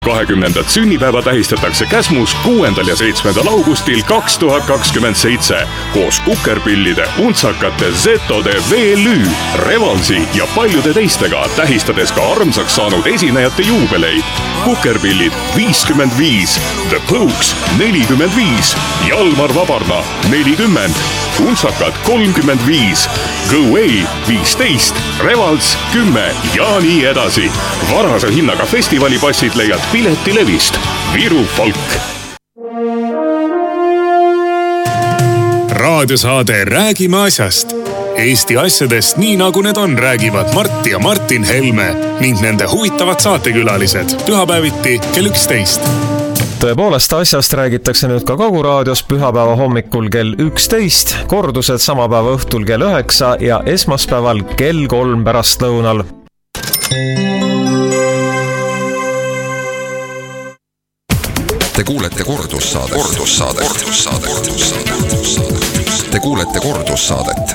20. sünnipäeva tähistatakse Käsmus 6. ja 7. augustil 2027 koos kukerpillide, untsakate, zetode, VLÜ, Revalsi ja paljude teistega, tähistades ka armsaks saanud esinejate juubeleid. Kukerpillid 55, The Pokes 45, Jalmar Vabarna 40, untsakad 35, Go Away 15, Revals 10 ja nii edasi. Varase hinnaga festivalipassid leiad Piletilevist. Viru Folk. Raadiosaade Räägime asjast. Eesti asjadest nii nagu need on, räägivad Mart ja Martin Helme ning nende huvitavad saatekülalised pühapäeviti kell 11. Tõepoolest asjast räägitakse nüüd ka Koguraadios pühapäeva hommikul kell 11, kordused sama päeva õhtul kell 9 ja esmaspäeval kell 3 pärastlõunal. Te kuulete kordussaadet. Te kuulete kordussaadet.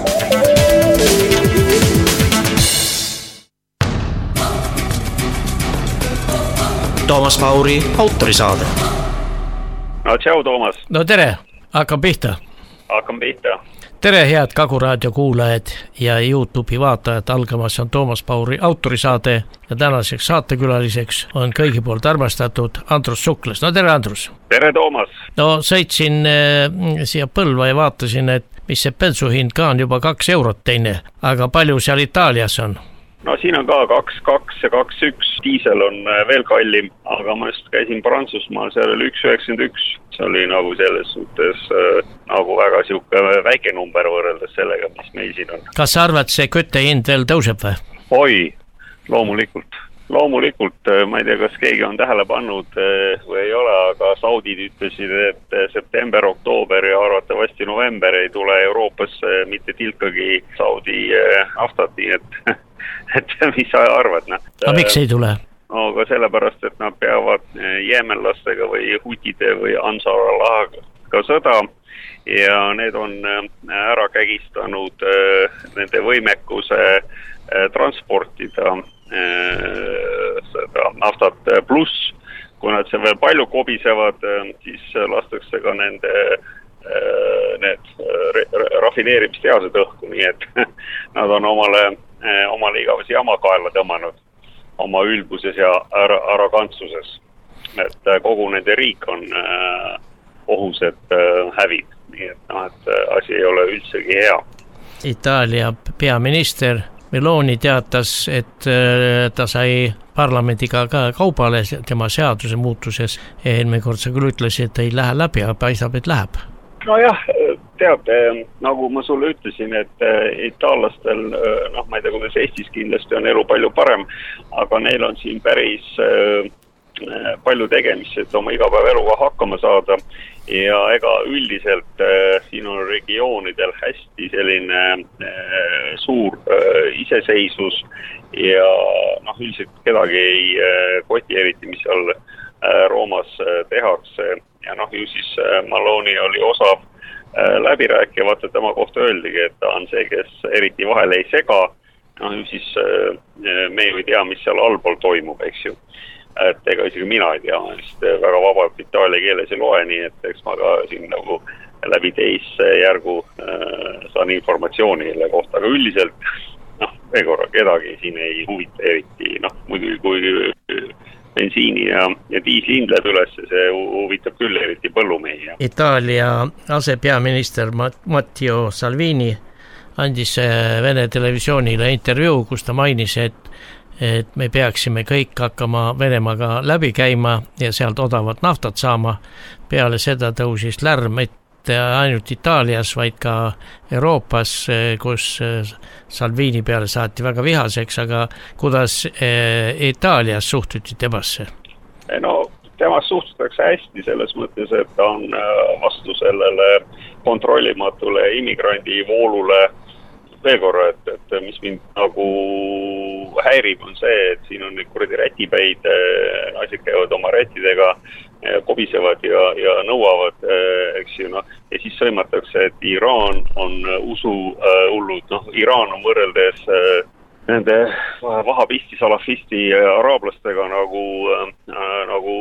Toomas Pauri autorisaade. No tšau, Toomas. No tere, hakkam pihta. Tere, head Koguraadio kuulajad ja YouTube'i vaatajad. Algamas on Toomas Pauri autorisaade ja tänaseks saatekülaliseks on kõigi poolt armastatud Andrus Suklas. No tere, Andrus. Tere, Toomas. No sõitsin siia Põlva ja vaatasin, et mis see bensuhind ka on juba 2 eurot teine, aga palju seal Itaalias on? No siin on ka 2,2 ja 2,1, diisel on veel kallim, aga ma just käisin Prantsusmaal, seal oli 1,91. See oli nagu selles suhtes nagu väga siuke väike number võrreldes sellega, mis meil siin on. Kas sa arvad, see küttehind veel tõuseb või? Oi, loomulikult, ma ei tea, kas keegi on tähele pannud või ei ole, aga saudid ütlesid, et september, oktoober ja arvatavasti november ei tule Euroopasse mitte tilkagi Saudi naftat, nii et mis sa arvad? Aga miks ei tule? No ka sellepärast, et nad peavad jeemenlastega või hutide või Ansar-Allahiga sõda ja need on ära kägistanud nende võimekuse transportida seda naftat pluss. Kui nad see veel palju kobisevad, siis lastakse ka nende need rafineerimistehased õhku, nii et nad on omale igavesi jama kaela tõmmanud oma ülbuses ja arrogantsuses. Et kogu nende riik on ohus, et hävib, nii et asi ei ole üldsegi hea. Itaalia peaminister Meloni teatas, et ta sai parlamendiga ka kaubale tema seaduse muutuses. Eelmine kord sa küll ütlesid, et ei lähe läbi, aga paistab, et läheb. Nojah, tead, nagu ma sulle ütlesin, et itaallastel, ma ei tea, kuidas Eestis kindlasti on elu palju parem, aga neil on siin päris palju tegemist, et oma igapäevaeluga hakkama saada ja ega üldiselt siin on regioonidel hästi selline suur iseseisvus ja üldiselt kedagi ei koti eriti, mis seal Roomas tehakse ja ju siis Maloni oli osav läbirääkija, vaata tema kohta öeldigi, et ta on see, kes eriti vahele ei sega, siis me ju ei tea, mis seal allpool toimub, eks ju. Et ega isegi mina ei tea, ma vist väga vabalt itaalia keeles ei loe, nii et eks ma ka siin nagu läbi teisjärgu saan informatsiooni kohta, aga üldiselt veel korra kedagi siin ei huvita eriti, muidugi kui bensiini ja diisli hind läheb üles, see huvitab küll eriti põllumehi. Itaalia asepeaminister Matteo Salvini andis Vene televisioonile intervjuu, kus ta mainis, et me peaksime kõik hakkama Venemaaga läbi käima ja sealt odavat naftat saama. Peale seda tõusis lärm, mitte ainult Itaalias, vaid ka Euroopas, kus Salvini peale saati väga vihaseks, aga kuidas Itaalias suhtuti temasse? No, temast suhtutakse hästi selles mõttes, et ta on vastu sellele kontrollimatule immigrandi voolule. Veel korra, et mis mind nagu häirib on see, et siin on neid kuradi rätipäid, naised käivad oma rätidega, kobisevad ja nõuavad, eks ju, ja siis sõimatakse, et Iraan on usuhullud, Iraan on võrreldes nende vahabisti, salafisti ja araablastega nagu